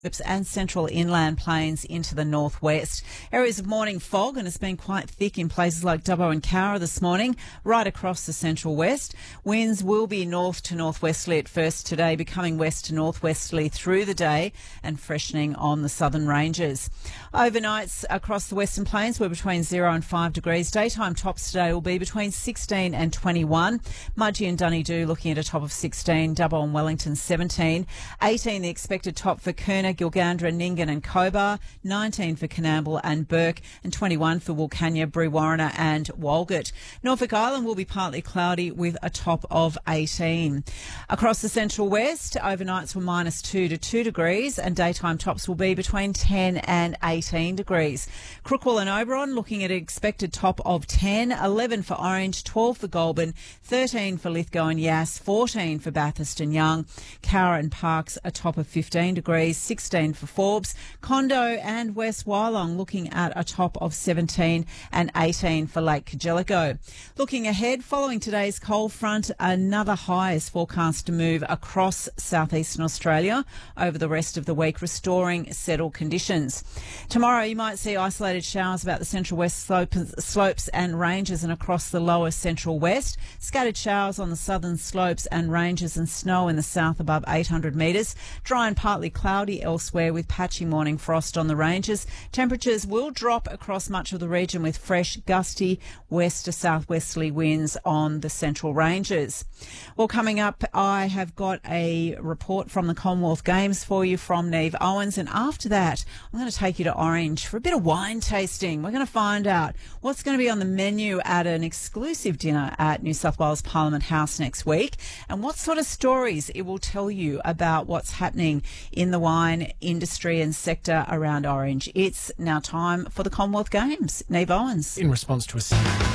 and central inland plains into the northwest. Areas of morning fog, and it's been quite thick in places like Dubbo and Cowra this morning, right across the central west. Winds will be north to northwesterly at first today, becoming west to northwesterly through the day and freshening on the southern ranges. Overnights across the western plains were between 0 and 5 degrees. Daytime tops today will be between 16 and 21. Mudgee and Dunedoo looking at a top of 16. Dubbo and Wellington 17. 18 the expected top for Kurnow, Gilgandra, Nyngan and Cobar, 19 for Coonamble and Burke, and 21 for Wilcannia, Brewarrina and Walgett. Norfolk Island will be partly cloudy with a top of 18. Across the central west, overnights were -2 to 2 degrees and daytime tops will be between 10 and 18 degrees. Crookwell and Oberon looking at an expected top of 10, 11 for Orange, 12 for Goulburn, 13 for Lithgow and Yass, 14 for Bathurst and Young, Cowra and Parkes a top of 15 degrees, 16 for Forbes, Condo and West Wyalong looking at a top of 17 and 18 for Lake Cargelligo. Looking ahead, following today's cold front, another high is forecast to move across southeastern Australia over the rest of the week, restoring settled conditions. Tomorrow you might see isolated showers about the central west slopes and ranges and across the lower central west. Scattered showers on the southern slopes and ranges and snow in the south above 800 metres. Dry and partly cloudy elsewhere with patchy morning frost on the ranges. Temperatures will drop across much of the region with fresh, gusty west to southwesterly winds on the central ranges. Well, coming up, I have got a report from the Commonwealth Games for you from Neve Owens, and after that, I'm going to take you to Orange for a bit of wine tasting. We're going to find out what's going to be on the menu at an exclusive dinner at New South Wales Parliament House next week, and what sort of stories it will tell you about what's happening in the wine industry and sector around Orange. It's now time for the Commonwealth Games. Neve Owens. In response to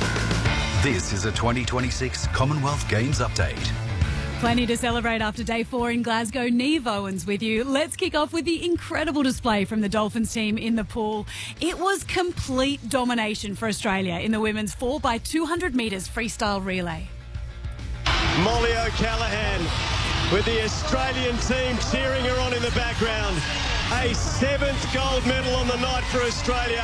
This is a 2026 Commonwealth Games update. Plenty to celebrate after day 4 in Glasgow. Neve Owens with you. Let's kick off with the incredible display from the Dolphins team in the pool. It was complete domination for Australia in the women's 4x200 metres freestyle relay. Molly O'Callaghan with the Australian team cheering her on in the background. A 7th gold medal on the night for Australia.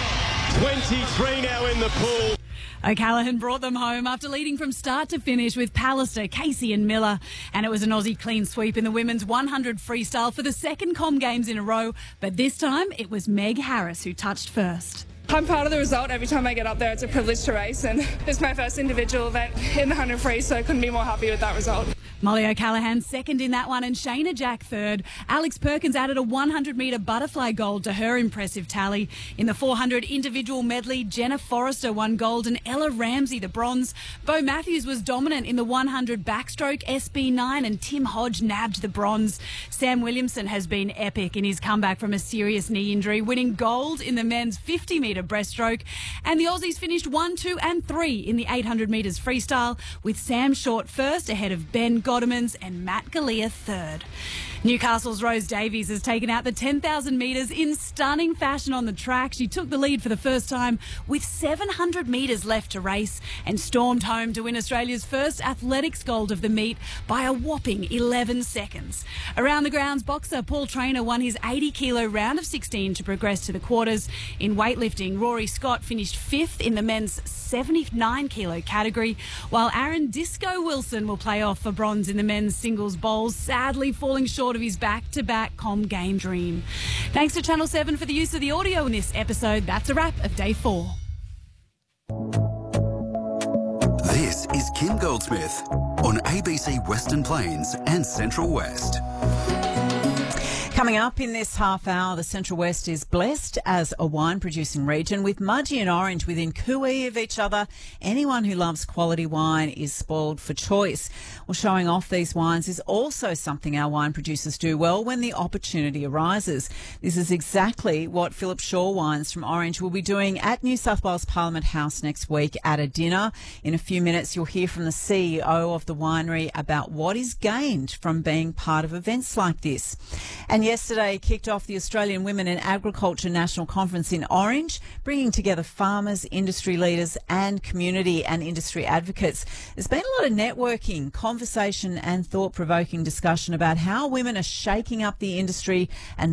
23 now in the pool. O'Callaghan brought them home after leading from start to finish with Pallister, Casey and Miller. And it was an Aussie clean sweep in the women's 100 freestyle for the second Com Games in a row. But this time it was Meg Harris who touched first. I'm proud of the result. Every time I get up there, it's a privilege to race, and it's my first individual event in the 100 free, so I couldn't be more happy with that result. Molly O'Callaghan second in that one and Shayna Jack third. Alex Perkins added a 100-metre butterfly gold to her impressive tally. In the 400 individual medley, Jenna Forrester won gold and Ella Ramsey the bronze. Bo Matthews was dominant in the 100 backstroke, SB9, and Tim Hodge nabbed the bronze. Sam Williamson has been epic in his comeback from a serious knee injury, winning gold in the men's 50-metre breaststroke. And the Aussies finished 1, 2 and 3 in the 800 metres freestyle, with Sam Short first ahead of Ben Godemans and Matt Galea third. Newcastle's Rose Davies has taken out the 10,000 metres in stunning fashion on the track. She took the lead for the first time with 700 metres left to race and stormed home to win Australia's first athletics gold of the meet by a whopping 11 seconds. Around the grounds, boxer Paul Traynor won his 80-kilo round of 16 to progress to the quarters. In weightlifting, Rory Scott finished 5th in the men's 79-kilo category, while Aaron Disco Wilson will play off for bronze in the men's singles bowls, sadly falling short of his back-to-back Com Game dream. Thanks to Channel 7 for the use of the audio in this episode. That's a wrap of Day 4. This is Kim Goldsmith on ABC Western Plains and Central West. Coming up in this half hour, the Central West is blessed as a wine-producing region with Mudgee and Orange within cooee of each other. Anyone who loves quality wine is spoiled for choice. Well, showing off these wines is also something our wine producers do well when the opportunity arises. This is exactly what Philip Shaw Wines from Orange will be doing at New South Wales Parliament House next week at a dinner. In a few minutes, you'll hear from the CEO of the winery about what is gained from being part of events like this. And yesterday kicked off the Australian Women in Agriculture National Conference in Orange, bringing together farmers, industry leaders and community and industry advocates. There's been a lot of networking, conversation and thought-provoking discussion about how women are shaking up the industry and